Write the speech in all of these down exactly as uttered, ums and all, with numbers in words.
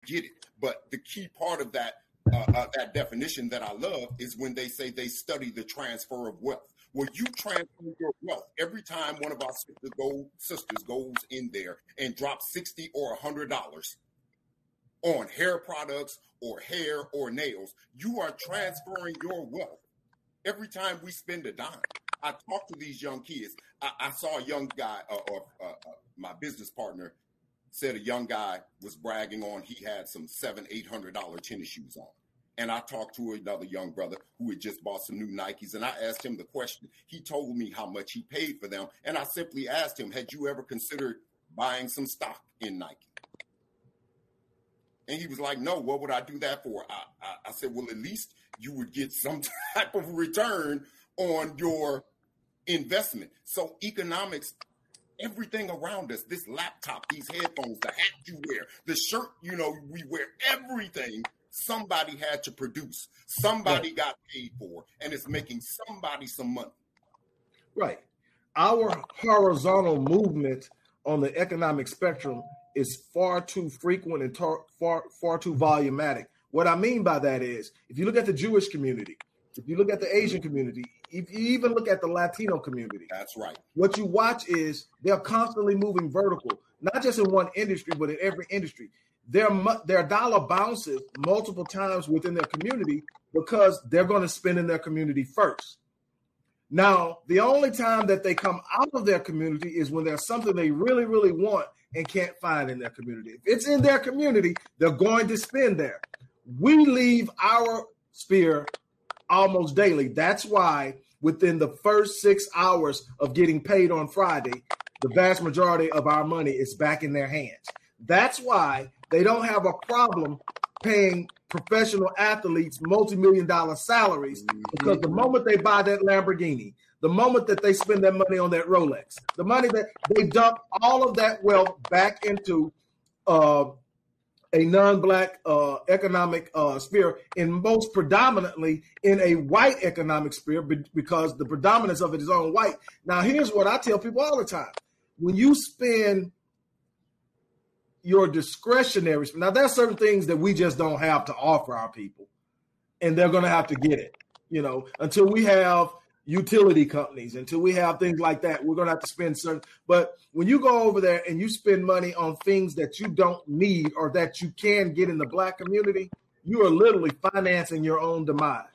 get it. But the key part of that uh, uh, that definition that I love is when they say they study the transfer of wealth. Well, you transfer your wealth every time one of our sisters, go, sisters goes in there and drops sixty or one hundred dollars on hair products or hair or nails. You are transferring your wealth every time we spend a dime. I talk to these young kids. I, I saw a young guy, uh, or uh, uh, my business partner said a young guy was bragging on he had some seven, eight hundred dollar tennis shoes on. And I talked to another young brother who had just bought some new Nikes, and I asked him the question. He told me how much he paid for them, and I simply asked him, "Had you ever considered buying some stock in Nike?" And he was like, "No, what would I do that for?" I, I, I said, "Well, at least you would get some type of return on your investment." So economics, everything around us, this laptop, these headphones, the hat you wear, the shirt, you know, we wear, everything somebody had to produce. Somebody right. got paid for, and it's making somebody some money. Right. Our horizontal movement on the economic spectrum is far too frequent and tar- far far too volumatic. What I mean by that is, if you look at the Jewish community, if you look at the Asian community, if you even look at the Latino community, that's right. What you watch is they're constantly moving vertical, not just in one industry, but in every industry. Their their dollar bounces multiple times within their community because they're going to spend in their community first. Now, the only time that they come out of their community is when there's something they really, really want and can't find in their community. If it's in their community, they're going to spend there. We leave our sphere almost daily. That's why within the first six hours of getting paid on Friday, the vast majority of our money is back in their hands. That's why they don't have a problem paying professional athletes multi-million dollar salaries, because the moment they buy that Lamborghini, the moment that they spend that money on that Rolex, the money that they dump all of that wealth back into uh, a non-black uh, economic uh, sphere, and most predominantly in a white economic sphere, because the predominance of it is on white. Now, here's what I tell people all the time. When you spend your discretionary, now there's certain things that we just don't have to offer our people, and they're going to have to get it, you know, until we have utility companies, until we have things like that, we're going to have to spend certain, but when you go over there and you spend money on things that you don't need or that you can get in the black community, you are literally financing your own demise.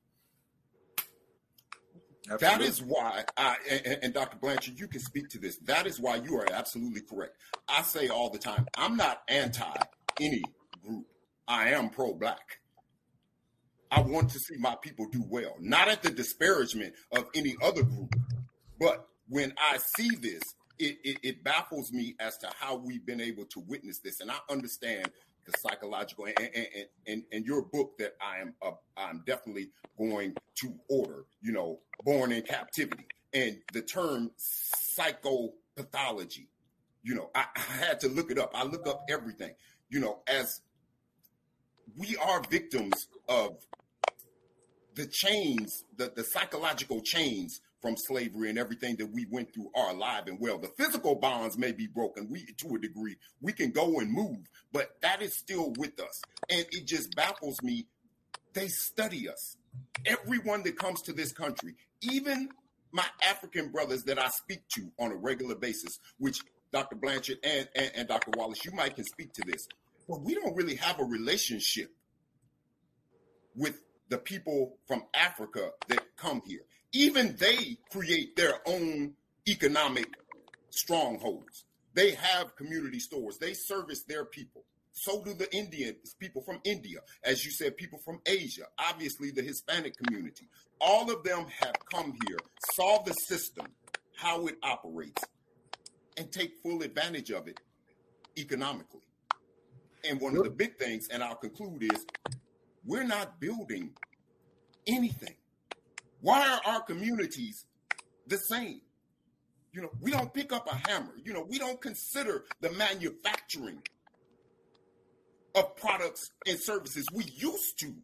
Absolutely. That is why, I, and, and Doctor Blanchard, you can speak to this. That is why you are absolutely correct. I say all the time, I'm not anti any group. I am pro-black. I want to see my people do well, not at the disparagement of any other group. But when I see this, it, it, it baffles me as to how we've been able to witness this. And I understand the psychological and, and, and, and your book that I am uh, I'm definitely going to order, you know, Born in Captivity, and the term psychopathology. You know, I, I had to look it up. I look up everything, you know, as we are victims of the chains, the, the psychological chains from slavery and everything that we went through are alive and well. The physical bonds may be broken. We, to a degree, we can go and move, but that is still with us. And it just baffles me. They study us. Everyone that comes to this country, even my African brothers that I speak to on a regular basis, which Doctor Blanchard and, and, and Doctor Wallace, you might can speak to this, but we don't really have a relationship with the people from Africa that come here. Even they create their own economic strongholds. They have community stores. They service their people. So do the Indian people from India. As you said, people from Asia, obviously the Hispanic community. All of them have come here, saw the system, how it operates, and take full advantage of it economically. And one of the big things, and I'll conclude, is we're not building anything. Why are our communities the same? You know, we don't pick up a hammer. You know, we don't consider the manufacturing of products and services. We used to,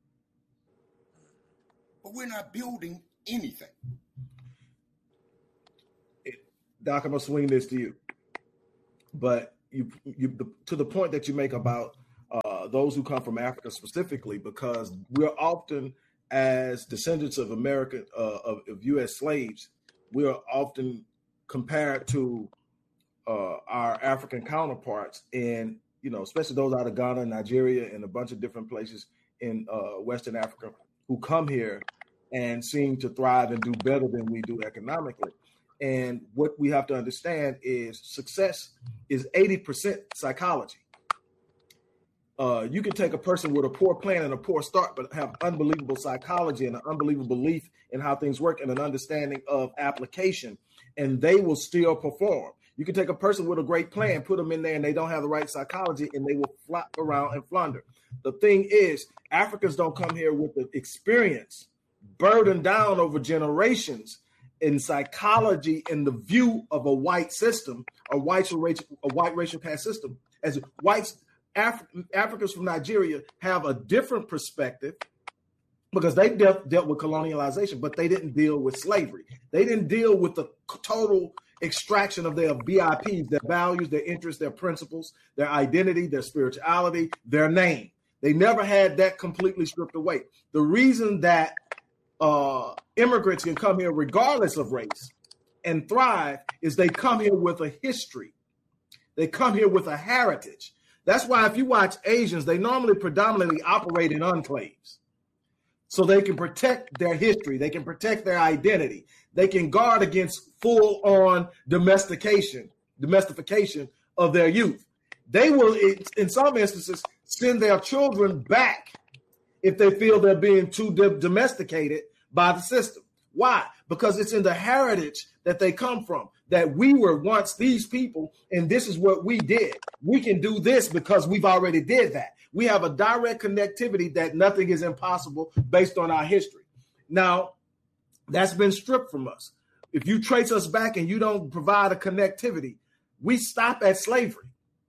but we're not building anything. Doc, I'm gonna swing this to you, but you, you, the, to the point that you make about uh, those who come from Africa specifically, because we're often, as descendants of American uh, of, of U S slaves, we are often compared to uh, our African counterparts, and you know, especially those out of Ghana, Nigeria, and a bunch of different places in uh, Western Africa who come here and seem to thrive and do better than we do economically. And what we have to understand is success is eighty percent psychology. Uh, you can take a person with a poor plan and a poor start, but have unbelievable psychology and an unbelievable belief in how things work and an understanding of application, and they will still perform. You can take a person with a great plan, put them in there, and they don't have the right psychology, and they will flop around and flounder. The thing is, Africans don't come here with the experience burdened down over generations in psychology and the view of a white system, a white racial, a white racial caste system. As whites, Af- Africans from Nigeria have a different perspective because they dealt, dealt with colonialization, but they didn't deal with slavery. They didn't deal with the total extraction of their V I Ps, their values, their interests, their principles, their identity, their spirituality, their name. They never had that completely stripped away. The reason that uh, immigrants can come here regardless of race and thrive is they come here with a history. They come here with a heritage. That's why if you watch Asians, they normally predominantly operate in enclaves. So they can protect their history. They can protect their identity. They can guard against full-on domestication, domestication of their youth. They will, in some instances, send their children back if they feel they're being too domesticated by the system. Why? Because it's in the heritage that they come from, that we were once these people, and this is what we did. We can do this because we've already did that. We have a direct connectivity that nothing is impossible based on our history. Now, that's been stripped from us. If you trace us back and you don't provide a connectivity, we stop at slavery.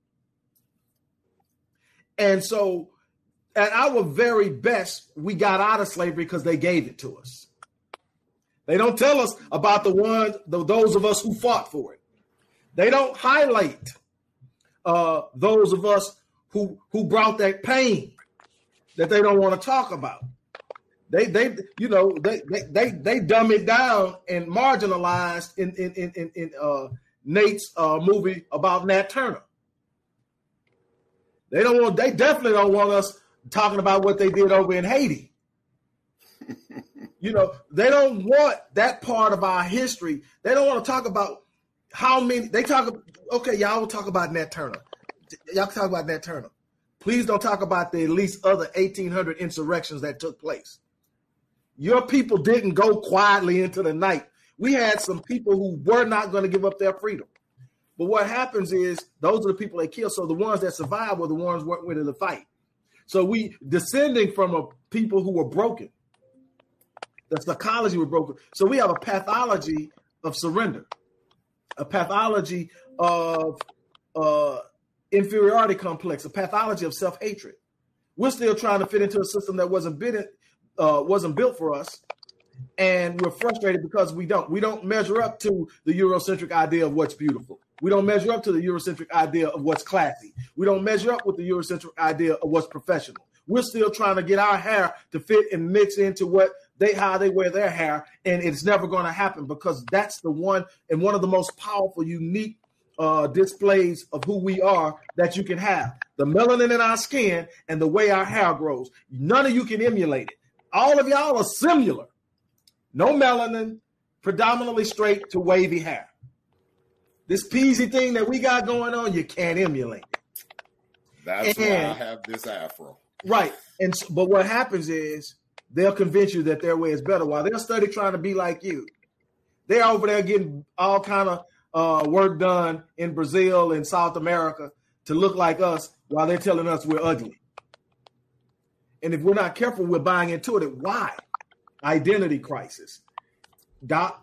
And so at our very best, we got out of slavery because they gave it to us. They don't tell us about the ones, the, those of us who fought for it. They don't highlight uh, those of us who who brought that pain that they don't want to talk about. They they you know they they they, they dumb it down and marginalized in in in in, in uh, Nate's uh, movie about Nat Turner. They don't want. They definitely don't want us talking about what they did over in Haiti. You know, they don't want that part of our history. They don't want to talk about how many. They talk. Okay, y'all will talk about Nat Turner. Y'all can talk about Nat Turner. Please don't talk about the at least other eighteen hundred insurrections that took place. Your people didn't go quietly into the night. We had some people who were not going to give up their freedom. But what happens is those are the people they kill. So the ones that survived were the ones who weren't willing to fight. So we descending from a people who were broken. The psychology was broken. So we have a pathology of surrender, a pathology of uh, inferiority complex, a pathology of self-hatred. We're still trying to fit into a system that wasn't been, uh, wasn't built for us, and we're frustrated because we don't. We don't measure up to the Eurocentric idea of what's beautiful. We don't measure up to the Eurocentric idea of what's classy. We don't measure up with the Eurocentric idea of what's professional. We're still trying to get our hair to fit and mix into what they how they wear their hair, and it's never going to happen because that's the one and one of the most powerful, unique uh, displays of who we are that you can have. The melanin in our skin and the way our hair grows. None of you can emulate it. All of y'all are similar. No melanin, predominantly straight to wavy hair. This peasy thing that we got going on, you can't emulate it. That's and, why I have this afro. Right. And but what happens is they'll convince you that their way is better while they're study trying to be like you. They're over there getting all kind of uh, work done in Brazil and South America to look like us while they're telling us we're ugly. And if we're not careful, we're buying into it. Why? Identity crisis. Doc?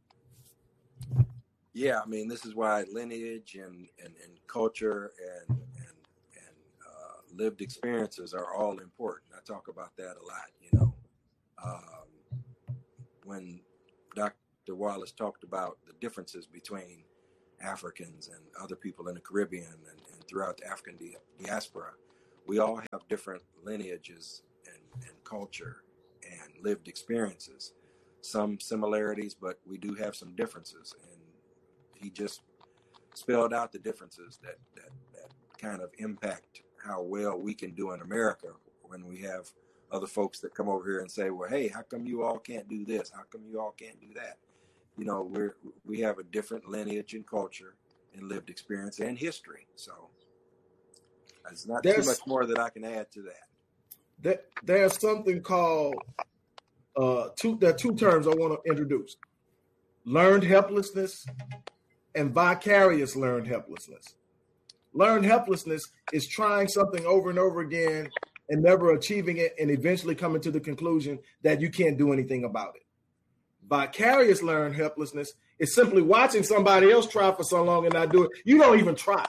Yeah, I mean, this is why lineage and, and, and culture and, and, and uh, lived experiences are all important. I talk about that a lot, you know. Um, when Doctor Wallace talked about the differences between Africans and other people in the Caribbean and, and throughout the African di- diaspora, we all have different lineages and, and culture and lived experiences. Some similarities, but we do have some differences. And he just spelled out the differences that, that, that kind of impact how well we can do in America when we have other folks that come over here and say, well, hey, how come you all can't do this? How come you all can't do that? You know, we're, we have a different lineage and culture and lived experience and history. So there's not there's, too much more that I can add to that. That there's something called uh, two. There are two terms I want to introduce: learned helplessness and vicarious learned helplessness. Learned helplessness is trying something over and over again and never achieving it, and eventually coming to the conclusion that you can't do anything about it. Vicarious learned helplessness is simply watching somebody else try for so long and not do it. You don't even try.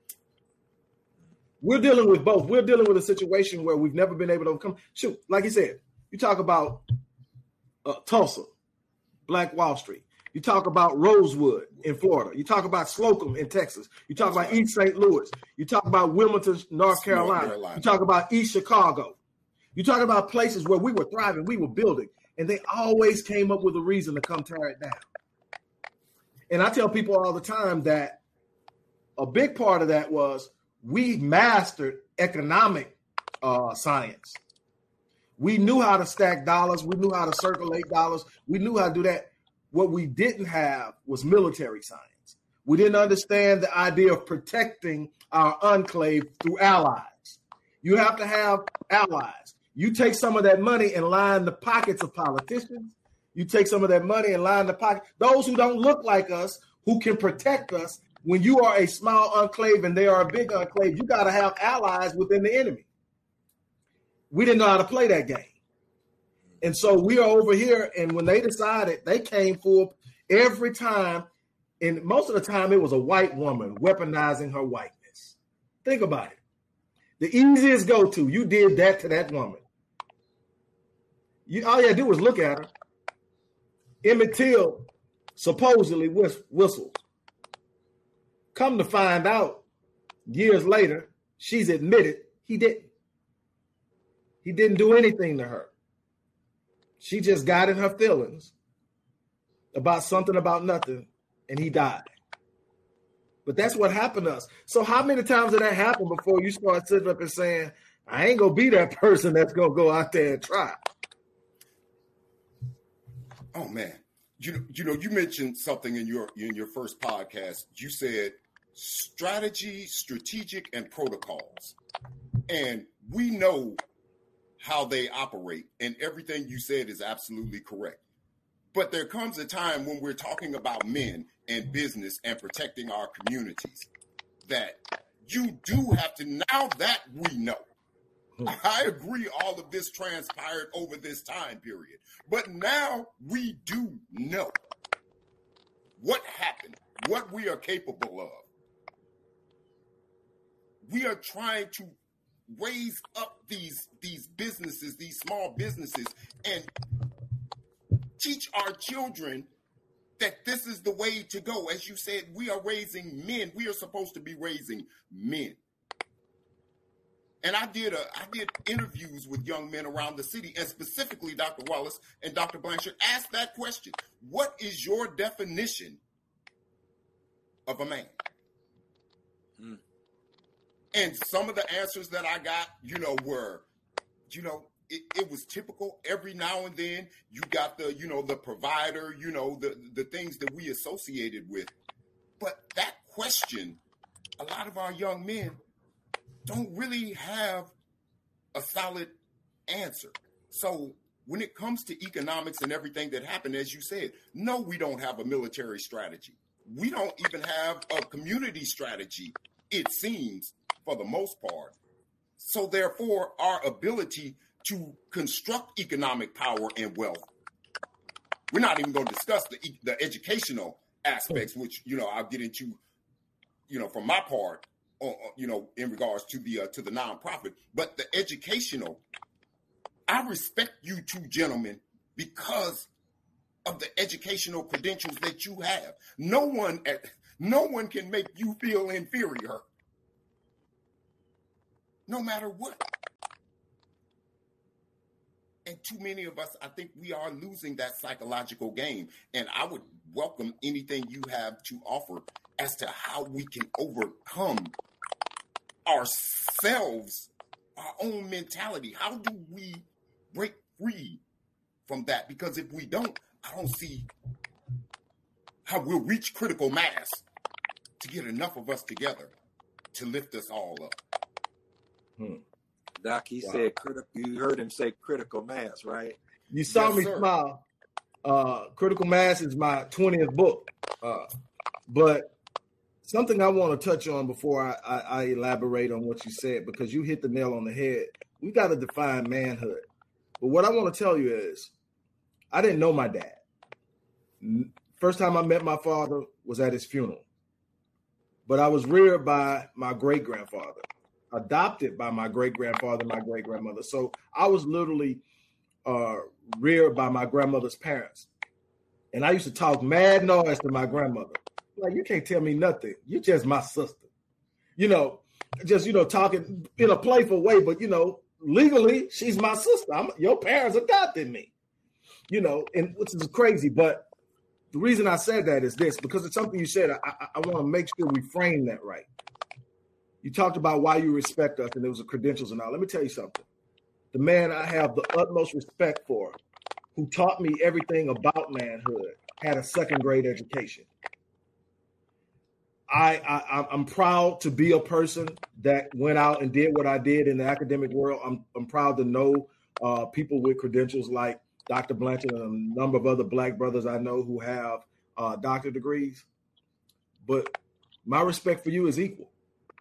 We're dealing with both. We're dealing with a situation where we've never been able to overcome. Shoot, like you said, you talk about uh, Tulsa, Black Wall Street. You talk about Rosewood in Florida. You talk about Slocum in Texas. You talk about East Saint Louis. You talk about Wilmington, North Carolina. North Carolina. You talk about East Chicago. You talk about places where we were thriving, we were building, and they always came up with a reason to come tear it down. And I tell people all the time that a big part of that was we mastered economic uh, science. We knew how to stack dollars. We knew how to circulate dollars. We knew how to do that. What we didn't have was military science. We didn't understand the idea of protecting our enclave through allies. You have to have allies. You take some of that money and line the pockets of politicians. You take some of that money and line the pocket. Those who don't look like us, who can protect us. When you are a small enclave and they are a big enclave, you got to have allies within the enemy. We didn't know how to play that game. And so we are over here, and when they decided, they came for every time, and most of the time it was a white woman weaponizing her whiteness. Think about it. The easiest go-to, you did that to that woman. You, all you had to do was look at her. Emmett Till supposedly whist- whistles. Come to find out, years later, she's admitted he didn't. He didn't do anything to her. She just got in her feelings about something about nothing, and he died. But that's what happened to us. So how many times did that happen before you start sitting up and saying, I ain't going to be that person that's going to go out there and try? Oh, man. You, you know, you mentioned something in your in your first podcast. You said strategy, strategic, and protocols. And we know how they operate, and everything you said is absolutely correct. But there comes a time when we're talking about men and business and protecting our communities that you do have to, now that we know, I agree all of this transpired over this time period, but now we do know what happened, what we are capable of. We are trying to raise up these these businesses, these small businesses, and teach our children that this is the way to go. As you said, we are raising men. We are supposed to be raising men. And I did a I did interviews with young men around the city, and specifically Doctor Wallace and Doctor Blanchard asked that question. What is your definition of a man? Hmm. And some of the answers that I got, you know, were, you know, it, it was typical. Every now and then you got the, you know, the provider, you know, the, the things that we associated with. But that question, a lot of our young men don't really have a solid answer. So when it comes to economics and everything that happened, as you said, no, we don't have a military strategy. We don't even have a community strategy, it seems, for the most part. So therefore, our ability to construct economic power and wealth, we're not even going to discuss the, the educational aspects, which, you know, I'll get into, you know, from my part, uh, you know, in regards to the uh, to the nonprofit. But the educational, I respect you two gentlemen because of the educational credentials that you have. No one, no one can make you feel inferior no matter what. And too many of us, I think we are losing that psychological game. And I would welcome anything you have to offer as to how we can overcome ourselves, our own mentality. How do we break free from that? Because if we don't, I don't see how we'll reach critical mass to get enough of us together to lift us all up. Hmm. Doc, he wow. said, criti- you heard him say critical mass, right? You saw yes, me sir. smile. Uh, Critical Mass is my twentieth book. Uh, but something I want to touch on before I, I, I elaborate on what you said, because you hit the nail on the head. We got to define manhood. But what I want to tell you is, I didn't know my dad. First time I met my father was at his funeral. But I was reared by my great-grandfather, adopted by my great-grandfather, my great-grandmother. So I was literally uh, reared by my grandmother's parents. And I used to talk mad noise to my grandmother. Like, you can't tell me nothing. You're just my sister. You know, just, you know, talking in a playful way, but, you know, legally, she's my sister. I'm, your parents adopted me. You know, and which is crazy. But the reason I said that is this, because it's something you said. I, I, I want to make sure we frame that right. You talked about why you respect us, and there was the credentials and all. Let me tell you something. The man I have the utmost respect for, who taught me everything about manhood, had a second grade education. I, I I'm proud to be a person that went out and did what I did in the academic world. I'm I'm proud to know uh, people with credentials like Doctor Blanchard and a number of other Black brothers I know who have uh, doctorate degrees. But my respect for you is equal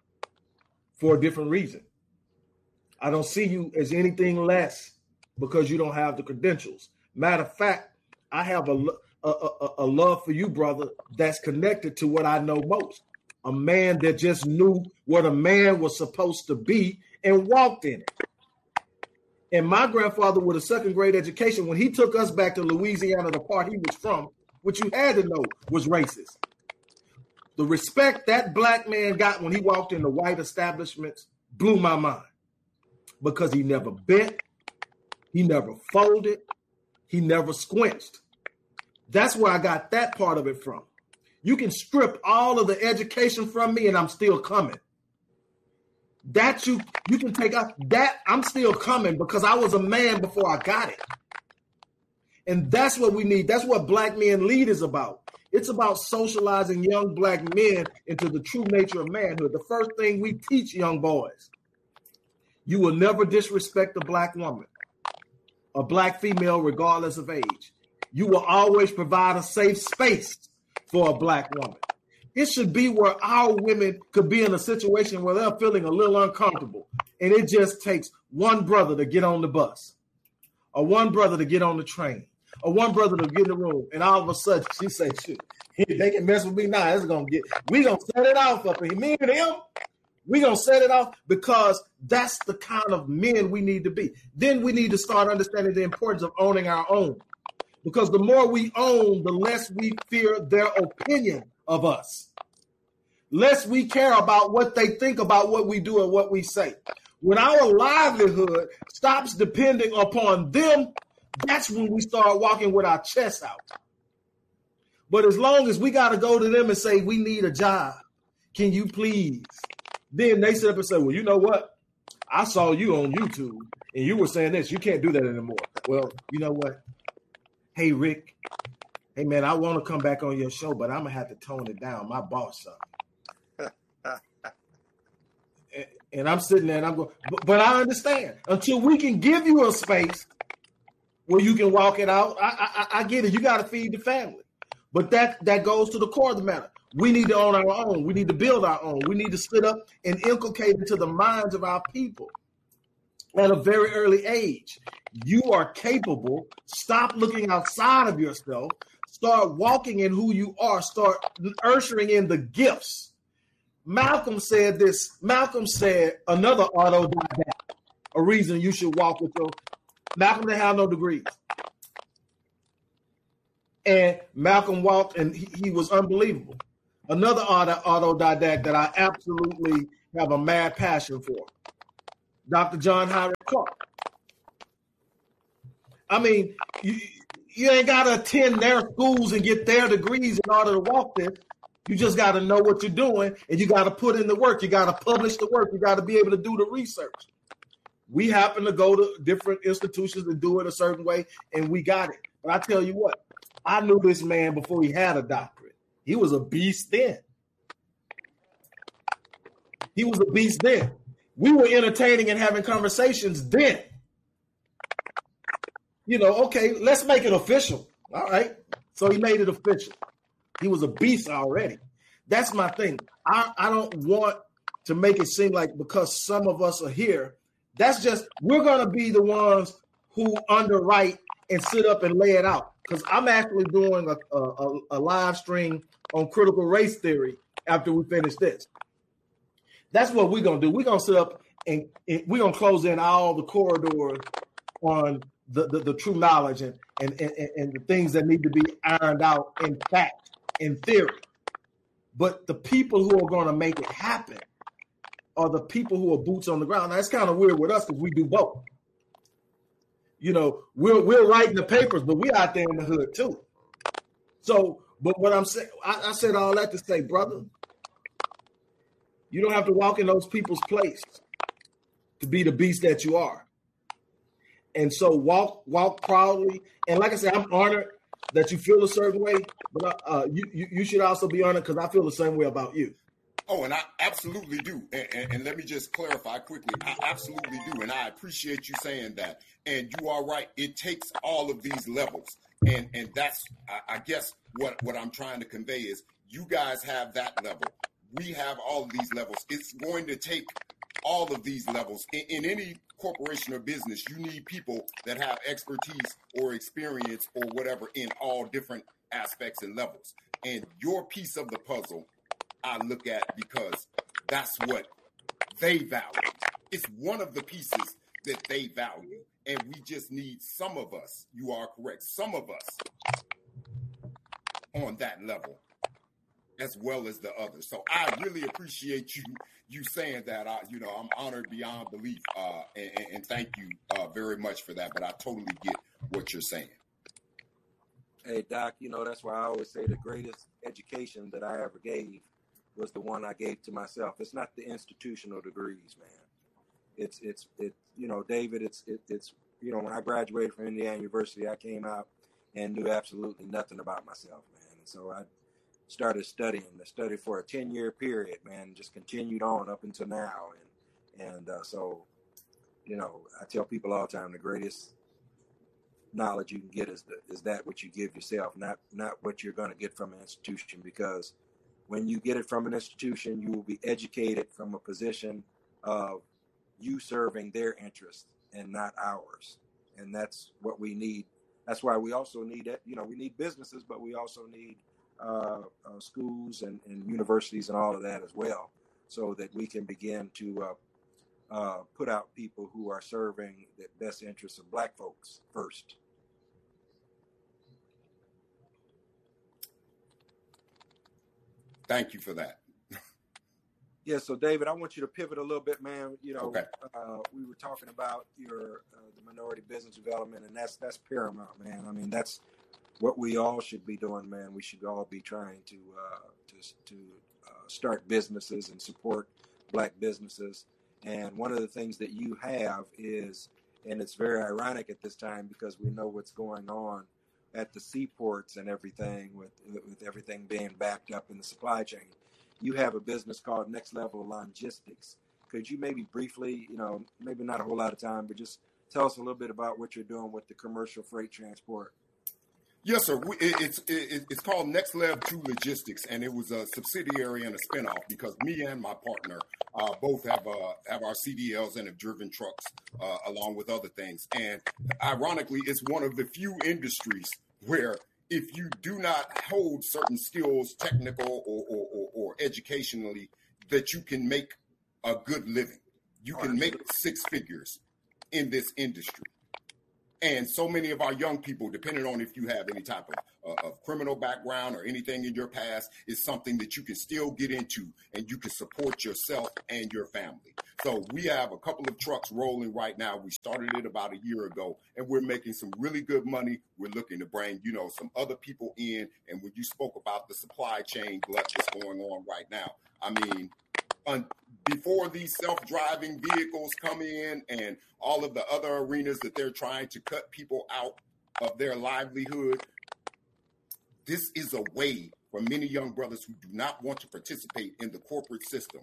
for a different reason. I don't see you as anything less because you don't have the credentials. Matter of fact, I have a, a, a, a love for you, brother, that's connected to what I know most. A man that just knew what a man was supposed to be and walked in it. And my grandfather with a second grade education, when he took us back to Louisiana, the part he was from, which you had to know was racist. The respect that Black man got when he walked into white establishments blew my mind, because he never bent, he never folded, he never squinched. That's where I got that part of it from. You can strip all of the education from me and I'm still coming. That you you can take out that I'm still coming because I was a man before I got it. And that's what we need. That's what Black Men Lead is about. It's about socializing young Black men into the true nature of manhood. The first thing we teach young boys: you will never disrespect a Black woman, a Black female, regardless of age. You will always provide a safe space for a Black woman. It should be where our women could be in a situation where they're feeling a little uncomfortable, and it just takes one brother to get on the bus, or one brother to get on the train, or one brother to get in the room, and all of a sudden she say, "Shoot, they can mess with me now. It's gonna get. We gonna set it off up here. Me and him, we gonna set it off," because that's the kind of men we need to be. Then we need to start understanding the importance of owning our own, because the more we own, the less we fear their opinion of us. Less we care about what they think about what we do and what we say. When our livelihood stops depending upon them, that's when we start walking with our chests out. But as long as we got to go to them and say, "We need a job, can you please?" Then they sit up and say, "Well, you know what? I saw you on YouTube and you were saying this. You can't do that anymore." Well, you know what? Hey, Rick. Hey, man, I want to come back on your show, but I'm going to have to tone it down. My boss son. And I'm sitting there and I'm going, but, but I understand. Until we can give you a space where you can walk it out, I, I, I get it. You got to feed the family. But that, that goes to the core of the matter. We need to own our own. We need to build our own. We need to sit up and inculcate into the minds of our people at a very early age. You are capable. Stop looking outside of yourself. Start walking in who you are. Start ushering in the gifts. Malcolm said this. Malcolm said another autodidact, a reason you should walk with your. Malcolm didn't have no degrees. And Malcolm walked and he, he was unbelievable. Another auto, autodidact that I absolutely have a mad passion for. Doctor John Howard Clark. I mean, you, you ain't got to attend their schools and get their degrees in order to walk this. You just got to know what you're doing, and you got to put in the work. You got to publish the work. You got to be able to do the research. We happen to go to different institutions and do it a certain way, and we got it. But I tell you what, I knew this man before he had a doctorate. He was a beast then. He was a beast then. We were entertaining and having conversations then. You know, okay, let's make it official. All right. So he made it official. He was a beast already. That's my thing. I, I don't want to make it seem like because some of us are here, that's just, we're going to be the ones who underwrite and sit up and lay it out. Because I'm actually doing a, a, a live stream on critical race theory after we finish this. That's what we're going to do. We're going to sit up and, and we're going to close in all the corridors on the, the, the true knowledge and, and, and, and the things that need to be ironed out in fact, in theory. But the people who are going to make it happen are the people who are boots on the ground. Now, that's kind of weird with us because we do both. You know, we're, we're writing the papers, but we're out there in the hood too. So, but what I'm saying, I, I said all that to say, brother, you don't have to walk in those people's place to be the beast that you are. And so walk, walk proudly. And like I said, I'm honored that you feel a certain way, but uh, you, you you should also be honored because I feel the same way about you. Oh, and I absolutely do. And, and, and let me just clarify quickly. I absolutely do. And I appreciate you saying that. And you are right. It takes all of these levels. And and that's, I, I guess, what, what I'm trying to convey is you guys have that level. We have all of these levels. It's going to take all of these levels. In, in any corporation or business, you need people that have expertise or experience or whatever in all different aspects and levels. And your piece of the puzzle, I look at because that's what they value. It's one of the pieces that they value. And we just need some of us, you are correct, some of us on that level as well as the others. So I really appreciate you you saying that. I, you know, I'm honored beyond belief, uh, and, and thank you uh, very much for that. But I totally get what you're saying. Hey, Doc, you know, that's why I always say the greatest education that I ever gave was the one I gave to myself. It's not the institutional degrees, man. It's, it's, it, you know, David, it's, it, it's, you know, when I graduated from Indiana University, I came out and knew absolutely nothing about myself, man. And so I started studying. I studied for a ten-year period, man, just continued on up until now. And and uh, so, you know, I tell people all the time, the greatest knowledge you can get is the, is that what you give yourself, not not what you're going to get from an institution. Because when you get it from an institution, you will be educated from a position of you serving their interests and not ours. And that's what we need. That's why we also need it. You know, we need businesses, but we also need Uh, uh, schools and, and universities and all of that as well, so that we can begin to uh, uh, put out people who are serving the best interests of Black folks first. Thank you for that. Yeah, so David, I want you to pivot a little bit, man. You know, okay. uh, we were talking about your uh, the minority business development, and that's that's paramount, man. I mean, that's what we all should be doing, man. We should all be trying to uh, to, to uh, start businesses and support Black businesses. And one of the things that you have is, and it's very ironic at this time because we know what's going on at the seaports and everything with with everything being backed up in the supply chain. You have a business called Next Level Logistics. Could you maybe briefly, you know, maybe not a whole lot of time, but just tell us a little bit about what you're doing with the commercial freight transport? Yes, sir. We, it, it's it, it's called Next Level two Logistics, and it was a subsidiary and a spinoff because me and my partner uh, both have uh, have our C D Ls and have driven trucks uh, along with other things. And ironically, it's one of the few industries where if you do not hold certain skills, technical or, or, or, or educationally, that you can make a good living. You can make six figures in this industry. And so many of our young people, depending on if you have any type of, uh, of criminal background or anything in your past, is something that you can still get into and you can support yourself and your family. So we have a couple of trucks rolling right now. We started it about a year ago, and we're making some really good money. We're looking to bring, you know, some other people in. And when you spoke about the supply chain glut that's going on right now, I mean, un- before these self-driving vehicles come in and all of the other arenas that they're trying to cut people out of their livelihood, this is a way for many young brothers who do not want to participate in the corporate system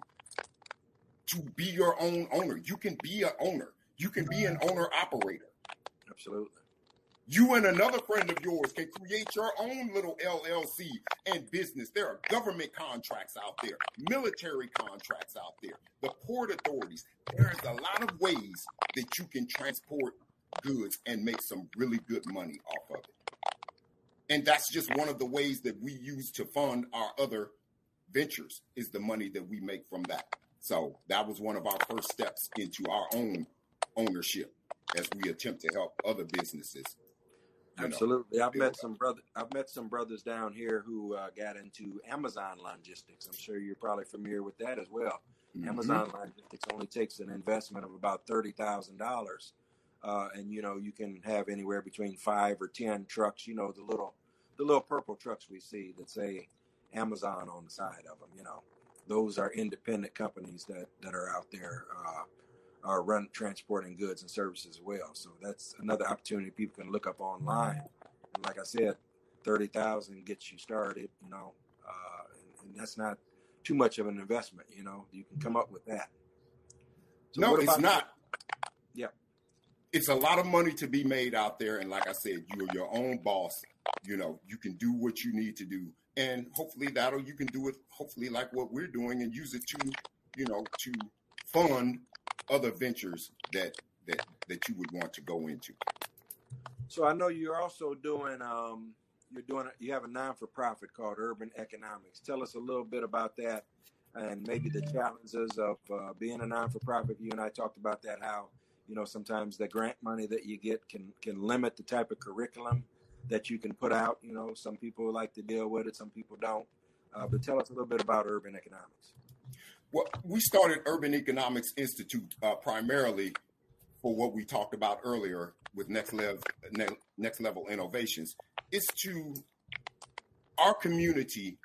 to be your own owner. You can be an owner. You can be an owner-operator. Absolutely. You and another friend of yours can create your own little L L C and business. There are government contracts out there, military contracts out there, the port authorities. There's a lot of ways that you can transport goods and make some really good money off of it. And that's just one of the ways that we use to fund our other ventures, is the money that we make from that. So that was one of our first steps into our own ownership as we attempt to help other businesses. Absolutely. Know, I've met some brother. I've met some brothers down here who uh, got into Amazon logistics. I'm sure you're probably familiar with that as well. Mm-hmm. Amazon logistics only takes an investment of about thirty thousand uh, dollars, and you know you can have anywhere between five or ten trucks. You know the little, the little purple trucks we see that say Amazon on the side of them. You know, those are independent companies that that are out there. Uh, are run transporting goods and services as well. So that's another opportunity people can look up online. And like I said, thirty thousand gets you started, you know, uh, and, and that's not too much of an investment, you know, you can come up with that. So no, it's not. Yeah. It's a lot of money to be made out there. And like I said, you're your own boss, you know, you can do what you need to do. And hopefully that'll, you can do it, hopefully like what we're doing, and use it to, you know, to fund other ventures that that that you would want to go into. So I know you're also doing um you're doing you have a non-for-profit called Urban Economics. Tell us a little bit about that and maybe the challenges of uh, being a non-for-profit. You and I talked about that, how you know sometimes the grant money that you get can can limit the type of curriculum that you can put out. You know, some people like to deal with it, some people don't. Uh, but tell us a little bit about Urban Economics. Well, we started Urban Economics Institute uh, primarily for what we talked about earlier with Next Level, Next Level Innovations. Is to, our community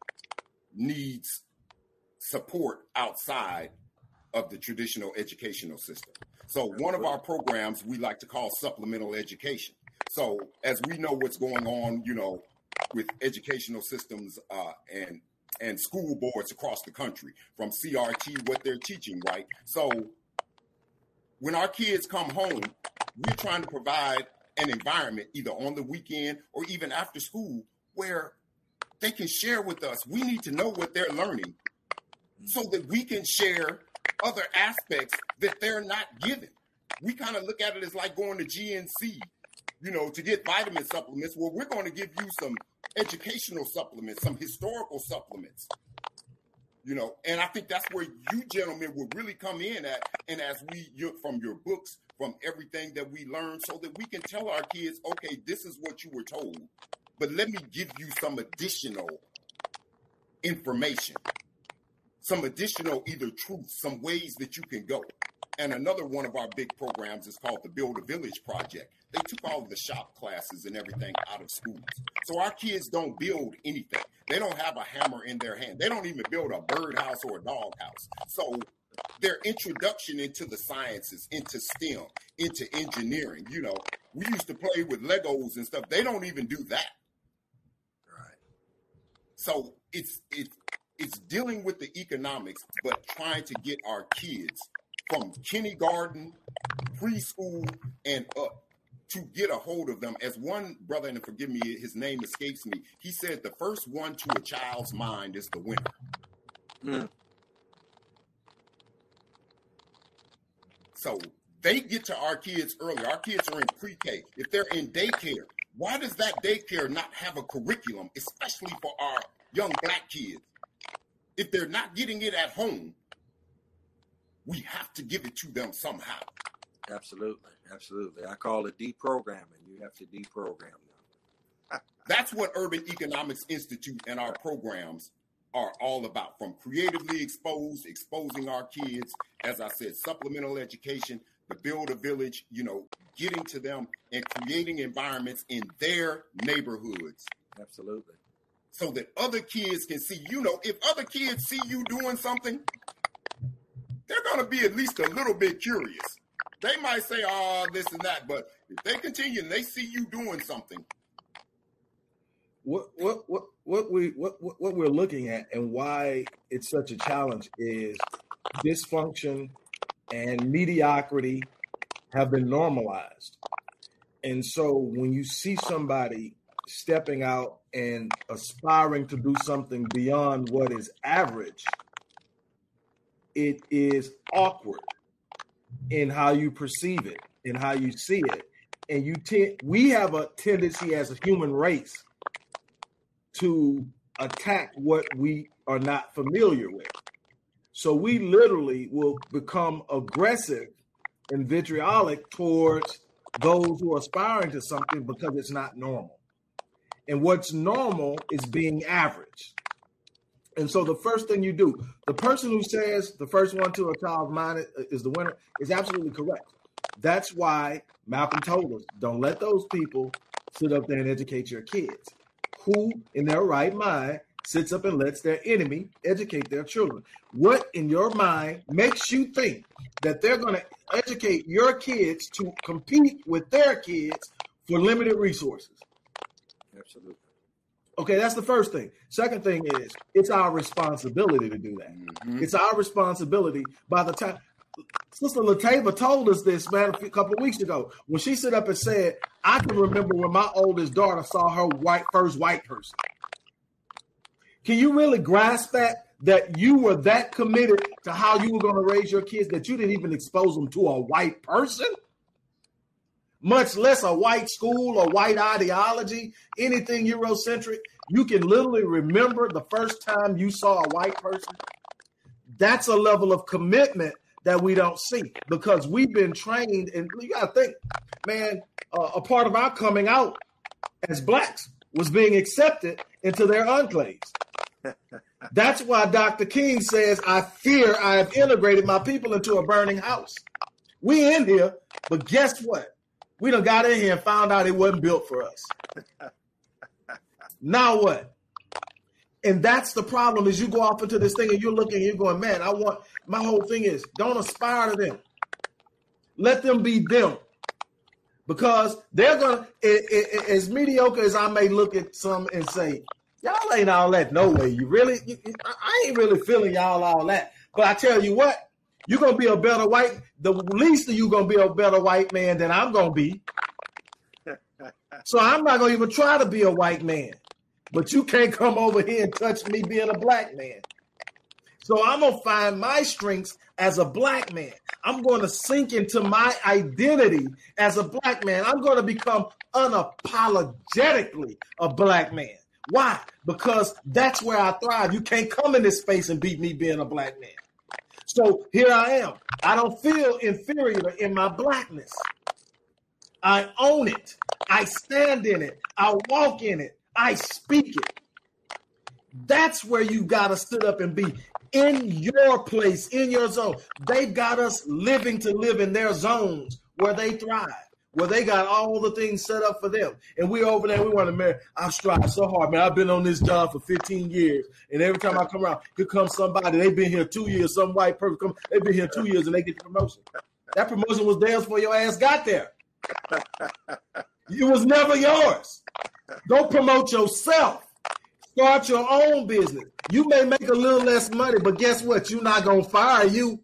needs support outside of the traditional educational system. So one of our programs we like to call supplemental education. So as we know what's going on, you know, with educational systems uh, and and school boards across the country, from C R T, what they're teaching, right? So when our kids come home, we're trying to provide an environment, either on the weekend or even after school, where they can share with us. We need to know what they're learning so that we can share other aspects that they're not given. We kind of look at it as like going to G N C, you know, to get vitamin supplements. Well, we're going to give you some educational supplements, some historical supplements, you know, and I think that's where you gentlemen would really come in at. And as we, you, from your books, from everything that we learn, so that we can tell our kids, okay, this is what you were told, but let me give you some additional information, some additional either truth, some ways that you can go. And another one of our big programs is called the Build a Village Project. They took all of the shop classes and everything out of schools. So our kids don't build anything. They don't have a hammer in their hand. They don't even build a birdhouse or a doghouse. So their introduction into the sciences, into STEM, into engineering, you know, we used to play with Legos and stuff. They don't even do that. Right. So it's it's it's dealing with the economics, but trying to get our kids from kindergarten, preschool, and up to get a hold of them. As one brother, and forgive me, his name escapes me, he said the first one to a child's mind is the winner. Mm. So they get to our kids early. Our kids are in pre-K. If they're in daycare, why does that daycare not have a curriculum, especially for our young black kids? If they're not getting it at home, we have to give it to them somehow. Absolutely, absolutely. I call it deprogramming. You have to deprogram them. That's what Urban Economics Institute and our programs are all about. From creatively exposed, exposing our kids, as I said, supplemental education, the Build a Village, you know, getting to them and creating environments in their neighborhoods. Absolutely. So that other kids can see, you know, if other kids see you doing something, they're going to be at least a little bit curious. They might say, oh, this and that, but if they continue and they see you doing something. What what what what we what what we're looking at and why it's such a challenge is dysfunction and mediocrity have been normalized. And so when you see somebody stepping out and aspiring to do something beyond what is average, it is awkward in how you perceive it and how you see it. And you te- we have a tendency as a human race to attack what we are not familiar with. So we literally will become aggressive and vitriolic towards those who are aspiring to something because it's not normal. And what's normal is being average. And so the first thing you do, the person who says the first one to a child's mind is the winner is absolutely correct. That's why Malcolm told us, don't let those people sit up there and educate your kids. Who in their right mind sits up and lets their enemy educate their children? What in your mind makes you think that they're going to educate your kids to compete with their kids for limited resources? Absolutely. Okay, that's the first thing. Second thing is it's our responsibility to do that. Mm-hmm. It's our responsibility. By the time Sister Latava told us this, man, a couple of weeks ago, when she stood up and said, I can remember when my oldest daughter saw her white first white person. Can you really grasp that? That you were that committed to how you were going to raise your kids that you didn't even expose them to a white person? Much less a white school or white ideology, anything Eurocentric. You can literally remember the first time you saw a white person. That's a level of commitment that we don't see because we've been trained. And you got to think, man, uh, a part of our coming out as blacks was being accepted into their enclaves. That's why Doctor King says, I fear I have integrated my people into a burning house. We in here, but guess what? We done got in here and found out it wasn't built for us. Now what? And that's the problem is you go off into this thing and you're looking and you're going, man, I want, my whole thing is don't aspire to them. Let them be them. Because they're going to, as mediocre as I may look at some and say, y'all ain't all that, no way. You really, you, I ain't really feeling y'all all that. But I tell you what, you're going to be a better white, the least of you going to be a better white man than I'm going to be. So I'm not going to even try to be a white man. But you can't come over here and touch me being a black man. So I'm going to find my strengths as a black man. I'm going to sink into my identity as a black man. I'm going to become unapologetically a black man. Why? Because that's where I thrive. You can't come in this space and beat me being a black man. So here I am. I don't feel inferior in my blackness. I own it. I stand in it. I walk in it. I speak it. That's where you got to sit up and be in your place, in your zone. They've got us living to live in their zones where they thrive, where they got all the things set up for them. And we over there, we want to marry. I've strived so hard, man. I've been on this job for fifteen years. And every time I come around, here comes somebody. They've been here two years. Some white person come. They've been here two years and they get the promotion. That promotion was theirs before your ass got there. It was never yours. Go promote yourself. Start your own business. You may make a little less money, but guess what? You're not going to fire you.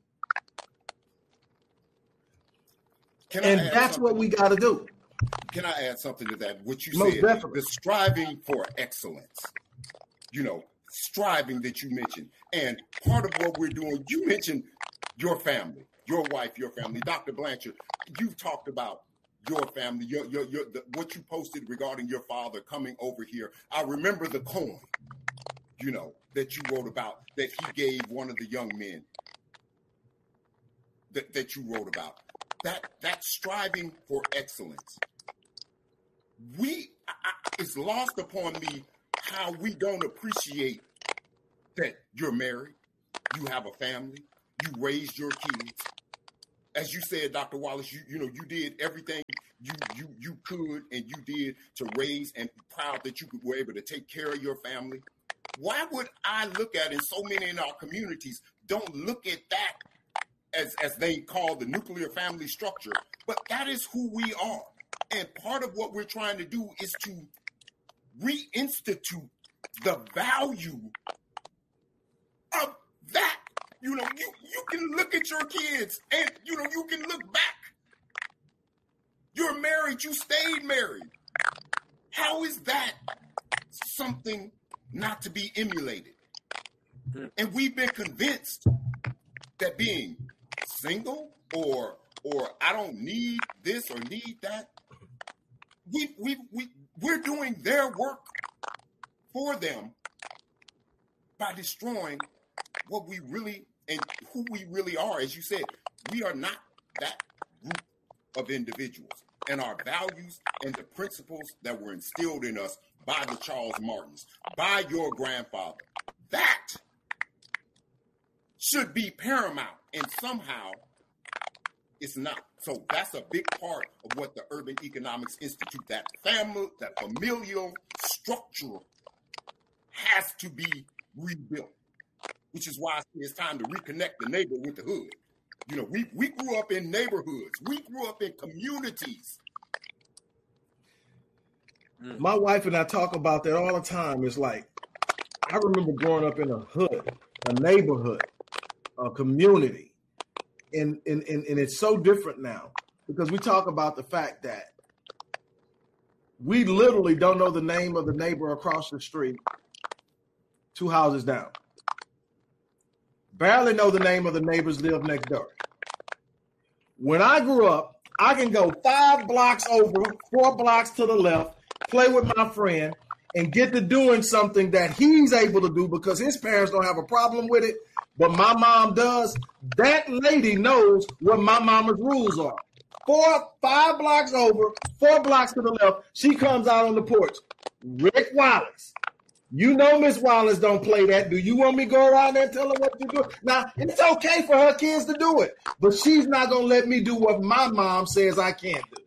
Can and I that's what we got to do. Can I add something to that? What you Most said, definitely. the striving for excellence, you know, striving that you mentioned. And part of what we're doing, you mentioned your family, your wife, your family. Doctor Blanchard, you've talked about your family, your, your, your, the, what you posted regarding your father coming over here. I remember the coin, you know, that you wrote about, that he gave one of the young men that, that you wrote about. that that striving for excellence. We I, it's lost upon me how we don't appreciate that you're married, you have a family, you raised your kids. As you said, Doctor Wallace, you you know you did everything you you you could and you did to raise, and proud that you were able to take care of your family. Why would I look at, and so many in our communities don't look at that as as they call the nuclear family structure, but that is who we are. And part of what we're trying to do is to reinstitute the value of that. You know, you, you can look at your kids and, you know, you can look back. You're married. You stayed married. How is that something not to be emulated? And we've been convinced that being single or or I don't need this or need that, we we we we're doing their work for them by destroying what we really and who we really are. As you said, we are not that group of individuals, and our values and the principles that were instilled in us by the Charles Martins, by your grandfather, that should be paramount, and somehow it's not. So that's a big part of what the Urban Economics Institute, that family, that familial structure has to be rebuilt, which is why I say it's time to reconnect the neighbor with the hood. You know, we, we grew up in neighborhoods. We grew up in communities. My wife and I talk about that all the time. It's like, I remember growing up in a hood, a neighborhood, a community. And, and, and, and it's so different now because we talk about the fact that we literally don't know the name of the neighbor across the street, two houses down. Barely know the name of the neighbors live next door. When I grew up, I can go five blocks over, four blocks to the left, play with my friend, and get to doing something that he's able to do because his parents don't have a problem with it, but my mom does. That lady knows what my mama's rules are. Four, five blocks over, four blocks to the left, she comes out on the porch. Rick Wallace. You know Miss Wallace don't play that. Do you want me to go around there and tell her what to do? Now, it's okay for her kids to do it, but she's not going to let me do what my mom says I can't do.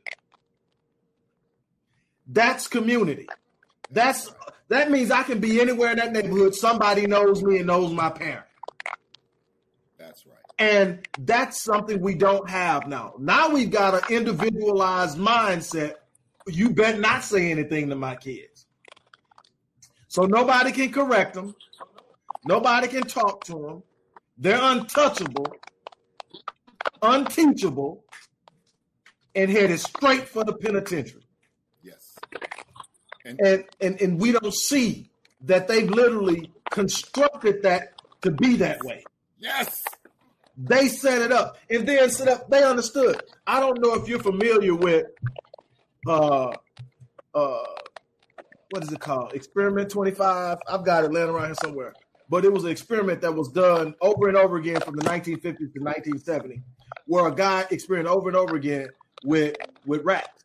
That's community. That's That means I can be anywhere in that neighborhood. Somebody knows me and knows my parent. That's right. And that's something we don't have now. Now we've got an individualized mindset. You better not say anything to my kids. So nobody can correct them. Nobody can talk to them. They're untouchable, unteachable, and headed straight for the penitentiary. Yes. And, and, and, and we don't see that they've literally constructed that to be that way. Yes. They set it up. And then set up, they understood. I don't know if you're familiar with uh uh what is it called? Experiment twenty-five. I've got it laying around here somewhere. But it was an experiment that was done over and over again from the nineteen fifties to nineteen seventy, where a guy experimented over and over again with, with rats.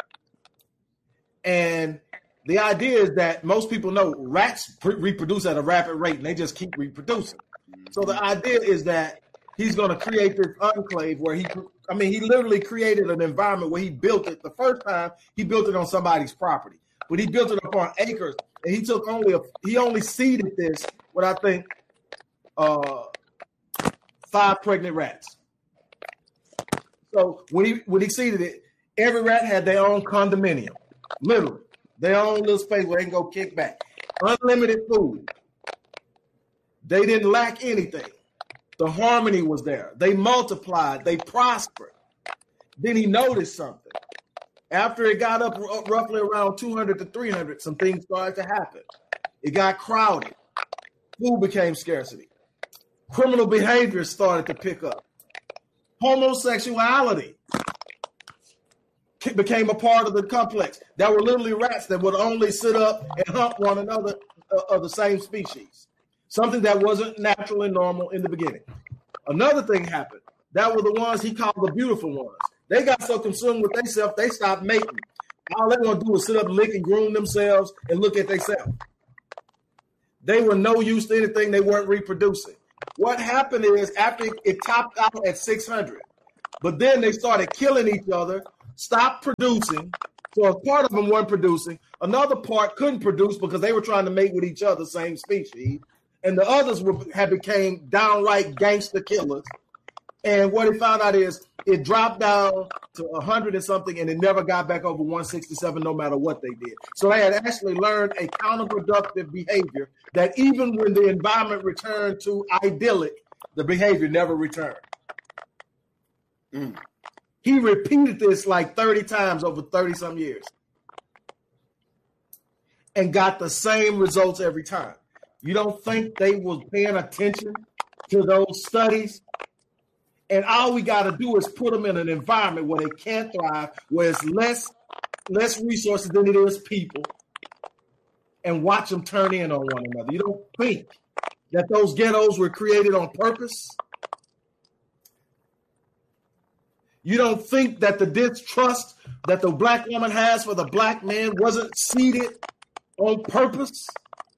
And the idea is that most people know rats pre- reproduce at a rapid rate, and they just keep reproducing. So the idea is that he's going to create this enclave where he, I mean, he literally created an environment where he built it. The first time, he built it on somebody's property. But he built it upon acres, and he took only a, he only seeded this with, I think, uh, five pregnant rats. So when he when he seeded it, every rat had their own condominium, literally their own little space where they can go kick back, unlimited food. They didn't lack anything. The harmony was there. They multiplied. They prospered. Then he noticed something. After it got up r- roughly around two hundred to three hundred, some things started to happen. It got crowded. Food became scarcity. Criminal behavior started to pick up. Homosexuality became a part of the complex. There were literally rats that would only sit up and hump one another uh, of the same species. Something that wasn't natural and normal in the beginning. Another thing happened. That were the ones he called the beautiful ones. They got so consumed with themselves, they stopped mating. All they want to do is sit up, lick and groom themselves and look at themselves. They were no use to anything. They weren't reproducing. What happened is after it topped out at six hundred, but then they started killing each other, stopped producing. So a part of them weren't producing. Another part couldn't produce because they were trying to mate with each other, same species. And the others were, had became downright gangster killers. And what he found out is it dropped down to one hundred and something, and it never got back over one sixty-seven no matter what they did. So they had actually learned a counterproductive behavior that even when the environment returned to idyllic, the behavior never returned. Mm. He repeated this like thirty times over thirty-some years and got the same results every time. You don't think they was paying attention to those studies? And all we got to do is put them in an environment where they can't thrive, where it's less, less resources than it is people, and watch them turn in on one another. You don't think that those ghettos were created on purpose? You don't think that the distrust that the black woman has for the black man wasn't seeded on purpose?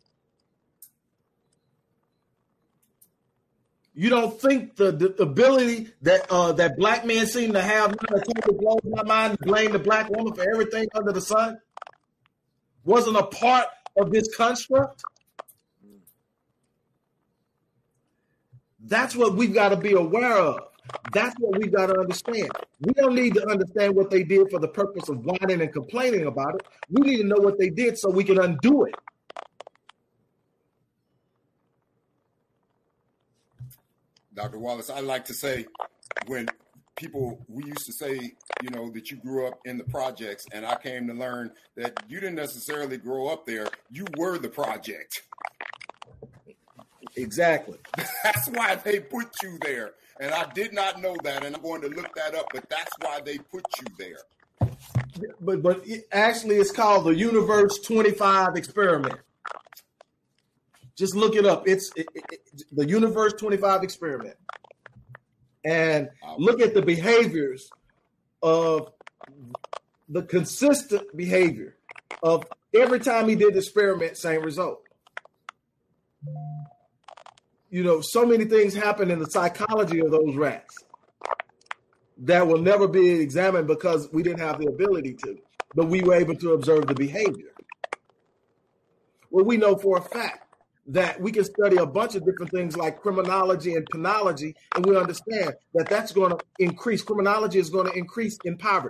You don't think the, the ability that uh, that black men seem to have now totally blows my mind to blame the black woman for everything under the sun wasn't a part of this construct? That's what we've got to be aware of. That's what we've got to understand. We don't need to understand what they did for the purpose of whining and complaining about it. We need to know what they did so we can undo it. Doctor Wallace, I like to say when people, we used to say, you know, that you grew up in the projects, and I came to learn that you didn't necessarily grow up there. You were the project. Exactly. That's why they put you there. And I did not know that, and I'm going to look that up, but that's why they put you there. But but it, actually, it's called the Universe twenty-five experiment. Just look it up. It's it, it, it, the Universe twenty-five experiment. And look at the behaviors of the consistent behavior of every time he did the experiment, same result. You know, so many things happen in the psychology of those rats that will never be examined because we didn't have the ability to, but we were able to observe the behavior. Well, we know for a fact that we can study a bunch of different things like criminology and penology, and we understand that that's going to increase. Criminology is going to increase in poverty.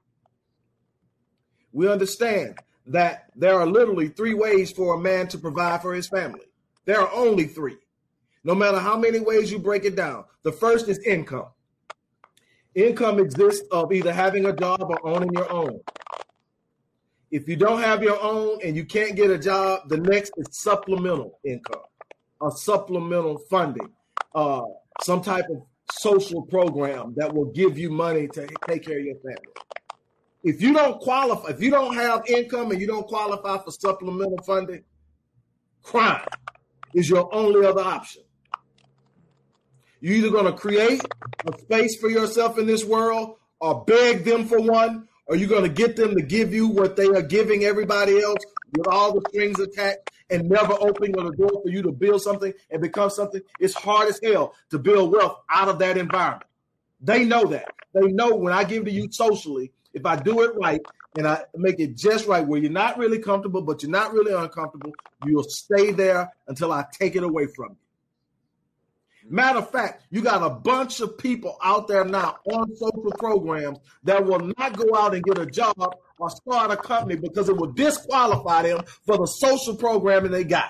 We understand that there are literally three ways for a man to provide for his family. There are only three. No matter how many ways you break it down. The first is income. Income exists of either having a job or owning your own. If you don't have your own and you can't get a job, the next is supplemental income, a supplemental funding, uh, some type of social program that will give you money to take care of your family. If you don't qualify, if you don't have income and you don't qualify for supplemental funding, crime is your only other option. You're either going to create a space for yourself in this world or beg them for one, or you're going to get them to give you what they are giving everybody else with all the strings attached and never opening the door for you to build something and become something. It's hard as hell to build wealth out of that environment. They know that. They know when I give to you socially, if I do it right and I make it just right where you're not really comfortable, but you're not really uncomfortable, you'll stay there until I take it away from you. Matter of fact, you got a bunch of people out there now on social programs that will not go out and get a job or start a company because it will disqualify them for the social programming they got.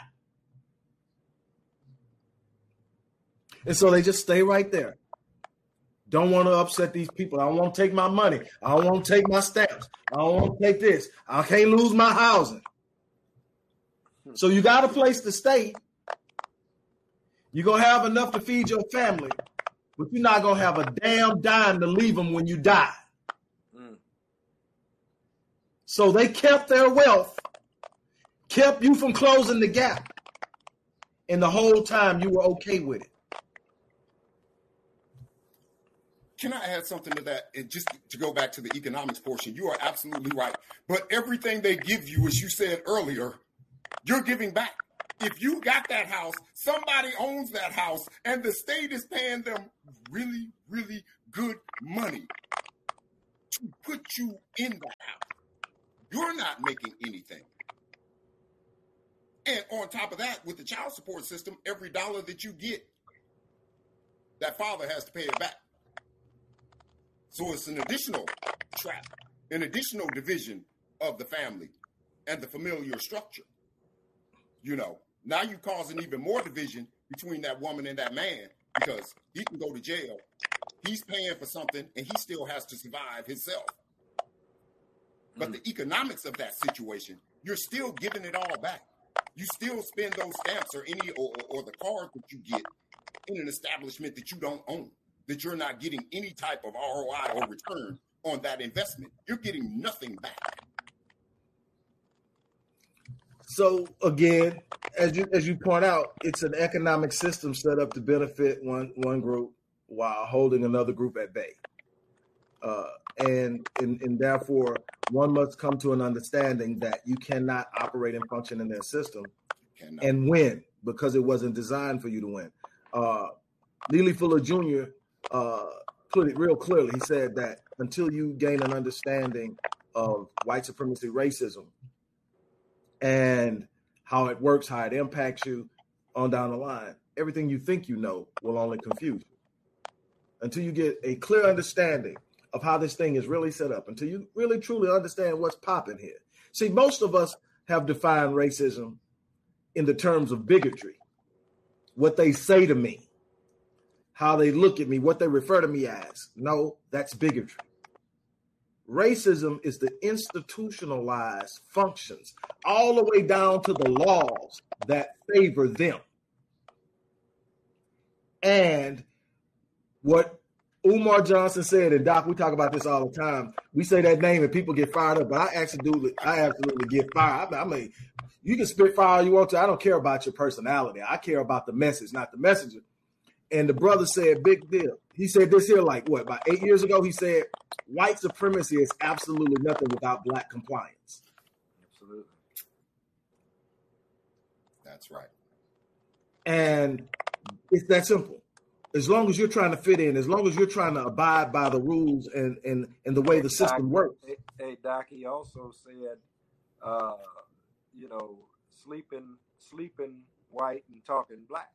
And so they just stay right there. Don't want to upset these people. I don't want to take my money. I don't want to take my stamps. I don't want to take this. I can't lose my housing. So you got a place to stay. You're going to have enough to feed your family, but you're not going to have a damn dime to leave them when you die. Mm. So they kept their wealth, kept you from closing the gap, and the whole time you were okay with it. can I add something to that? And just to go back to the economics portion, you are absolutely right. But everything they give you, as you said earlier, you're giving back. If you got that house, somebody owns that house, and the state is paying them really, really good money to put you in the house. You're not making anything. And on top of that, with the child support system, every dollar that you get, that father has to pay it back. So it's an additional trap, an additional division of the family and the familial structure. You know, now you're causing even more division between that woman and that man because he can go to jail. He's paying for something and he still has to survive himself. But the economics of that situation, you're still giving it all back. You still spend those stamps or any or, or the card that you get in an establishment that you don't own, that you're not getting any type of R O I or return on that investment. You're getting nothing back. So again, as you as you point out, it's an economic system set up to benefit one one group while holding another group at bay. Uh, and, and and therefore, one must come to an understanding that you cannot operate and function in their system and win because it wasn't designed for you to win. Uh, Neely Fuller Junior uh, put it real clearly. He said that until you gain an understanding of white supremacy racism and how it works, how it impacts you on down the line, everything you think you know will only confuse you. Until you get a clear understanding of how this thing is really set up, until you really truly understand what's popping here. See, most of us have defined racism in the terms of bigotry, what they say to me, how they look at me, what they refer to me as. No, that's bigotry. Racism is the institutionalized functions all the way down to the laws that favor them. And what Umar Johnson said, and Doc, we talk about this all the time. We say that name and people get fired up, but I absolutely, I absolutely get fired. I mean, you can spit fire all you want to. I don't care about your personality. I care about the message, not the messenger. And the brother said, big deal. He said this here like, what, about eight years ago? He said, white supremacy is absolutely nothing without black compliance. Absolutely. That's right. And it's that simple. As long as you're trying to fit in, as long as you're trying to abide by the rules and and, and the way hey, the system Doc, works. Hey, hey, Doc, he also said, uh, you know, sleeping, sleeping white and talking black.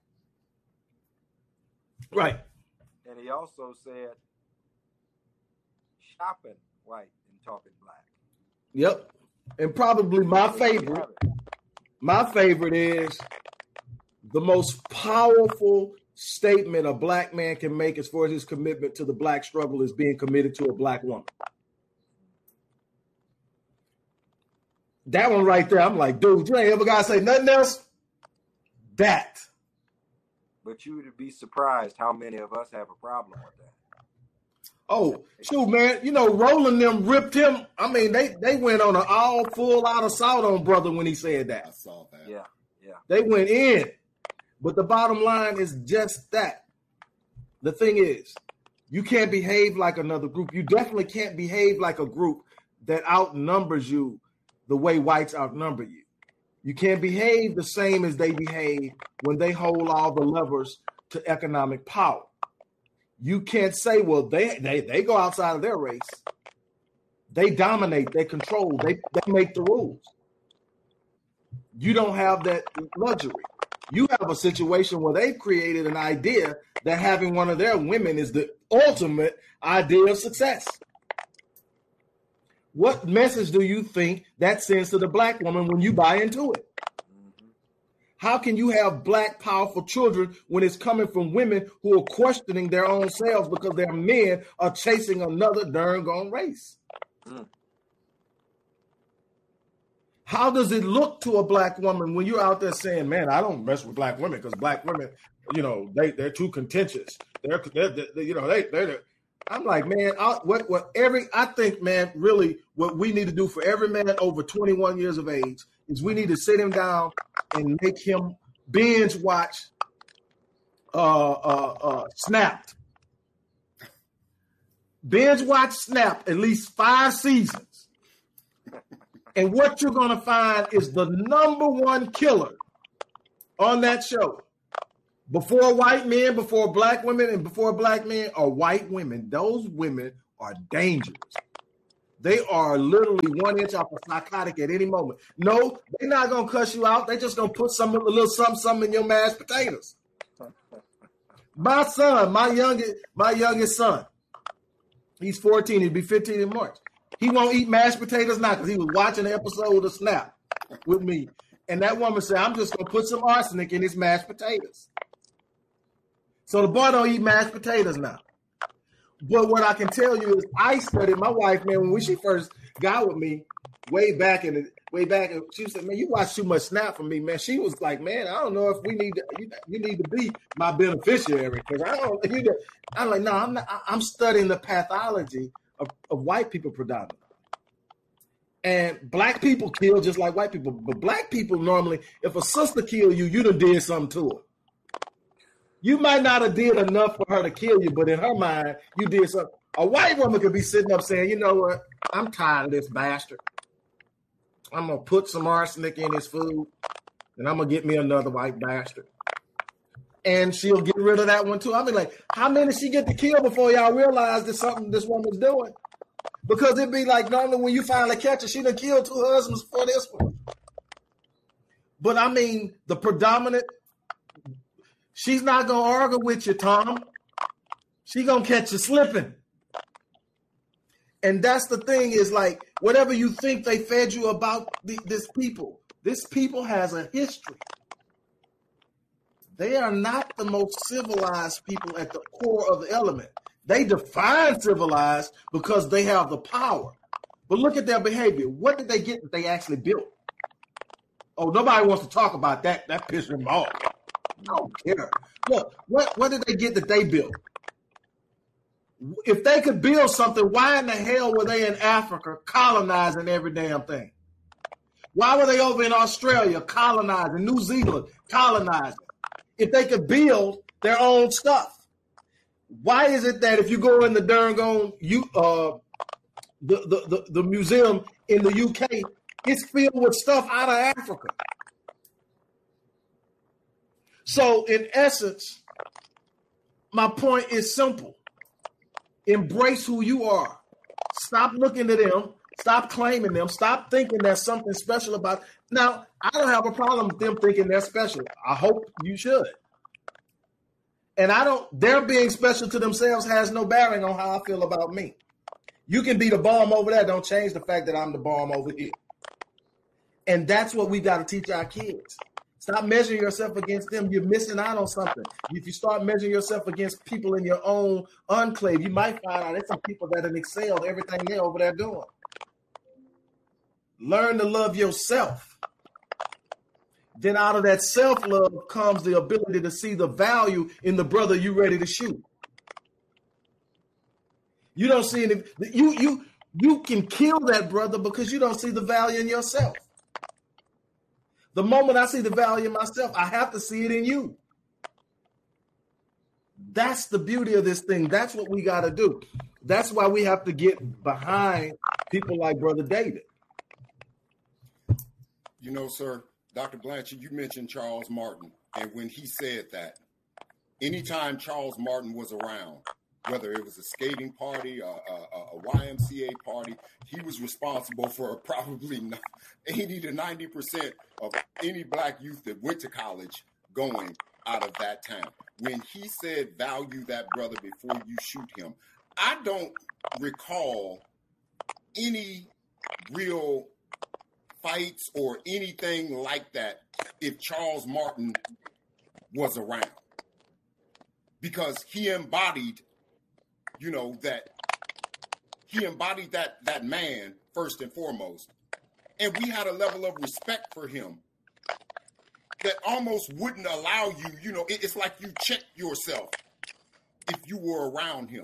Right. And he also said, shopping white and talking black. Yep. And probably my favorite, my favorite is the most powerful statement a black man can make as far as his commitment to the black struggle is being committed to a black woman. That one right there, I'm like, dude, you ain't ever gotta say nothing else. That. But you would be surprised how many of us have a problem with that. Oh, shoot, man. You know, Roland them ripped him. I mean, they, they went on an all full out assault on brother when he said that. I saw that. Yeah, yeah. They went in. But the bottom line is just that. The thing is, you can't behave like another group. You definitely can't behave like a group that outnumbers you the way whites outnumber you. You can't behave the same as they behave when they hold all the levers to economic power. You can't say, well, they they, they go outside of their race. They dominate, they control, they, they make the rules. You don't have that luxury. You have a situation where they've created an idea that having one of their women is the ultimate idea of success. What message do you think that sends to the black woman when you buy into it? Mm-hmm. How can you have black powerful children when it's coming from women who are questioning their own selves because their men are chasing another darn gone race? Mm. How does it look to a black woman when you're out there saying, man, I don't mess with black women because black women, you know, they, they're too contentious. They're, they're, they're you know, they, they're, I'm like, man, I, what, what every, I think, man, really what we need to do for every man over twenty-one years of age is we need to sit him down and make him binge watch uh, uh, uh, Snapped. binge watch Snap at least five seasons. And what you're going to find is the number one killer on that show, before white men, before black women, and before black men, are white women. Those women are dangerous. They are literally one inch off a psychotic at any moment. No, they're not going to cuss you out. They're just going to put some a little something, something in your mashed potatoes. My son, my youngest, my youngest son, he's fourteen. He'll be fifteen in March. He won't eat mashed potatoes now because he was watching an episode of Snap with me. And that woman said, I'm just going to put some arsenic in his mashed potatoes. So the boy don't eat mashed potatoes now. But what I can tell you is I studied my wife, man, when she first got with me way back in the way back, and she said, man, you watch too much Snap from me, man. She was like, man, I don't know if we need to, you, you need to be my beneficiary because I don't, you know, I'm like, no, I'm not, I'm studying the pathology of, of white people predominantly. And black people kill just like white people, but black people normally, if a sister kill you, you done did something to her. You might not have did enough for her to kill you, but in her mind, you did something. A white woman could be sitting up saying, you know what? I'm tired of this bastard. I'm going to put some arsenic in his food, and I'm going to get me another white bastard. And she'll get rid of that one, too. I'll be like, how many she get to kill before y'all realize there's something this woman's doing? Because it'd be like, normally when you finally catch her, she done killed two husbands for this one. But, I mean, the predominant... She's not going to argue with you, Tom. She's going to catch you slipping. And that's the thing is like, whatever you think they fed you about the, this people, this people has a history. They are not the most civilized people at the core of the element. They define civilized because they have the power. But look at their behavior. What did they get that they actually built? Oh, nobody wants to talk about that. That pissed them off. I don't care. Look, what, what did they get that they built? If they could build something, why in the hell were they in Africa colonizing every damn thing? Why were they over in Australia colonizing, New Zealand colonizing? If they could build their own stuff, why is it that if you go in the Durngone, you uh, the, the, the, the museum in the U K, it's filled with stuff out of Africa? So, in essence, my point is simple. Embrace who you are. Stop looking at them. Stop claiming them. Stop thinking there's something special about. Now, I don't have a problem with them thinking they're special. I hope you should. And I don't, their being special to themselves has no bearing on how I feel about me. You can be the bomb over there. Don't change the fact that I'm the bomb over here. And that's what we got to teach our kids. Stop measuring yourself against them. You're missing out on something. If you start measuring yourself against people in your own enclave, you might find out there's some people that have excelled everything they're over there doing. Learn to love yourself. Then out of that self-love comes the ability to see the value in the brother you ready to shoot. You don't see any, you you you can kill that brother because you don't see the value in yourself. The moment I see the value in myself, I have to see it in you. That's the beauty of this thing. That's what we got to do. That's why we have to get behind people like Brother David. You know, sir, Doctor Blanchard, you mentioned Charles Martin. And when he said that, anytime Charles Martin was around, whether it was a skating party, a, a, a Y M C A party, he was responsible for probably eighty to ninety percent of any black youth that went to college going out of that town. When he said, value that brother before you shoot him, I don't recall any real fights or anything like that if Charles Martin was around. Because he embodied You know, that he embodied that that man first and foremost. And we had a level of respect for him that almost wouldn't allow you, you know, it, it's like you check yourself if you were around him.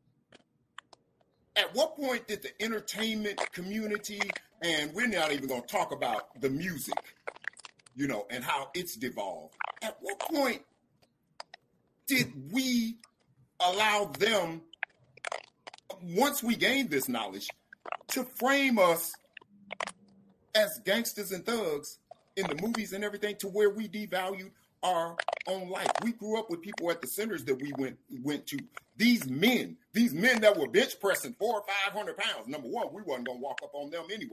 At what point did the entertainment community, and we're not even going to talk about the music, you know, and how it's devolved. At what point did we allow them once we gained this knowledge, to frame us as gangsters and thugs in the movies and everything, to where we devalued our own life. We grew up with people at the centers that we went went to. These men, these men that were bench pressing four or five hundred pounds. Number one, we wasn't gonna walk up on them anyway.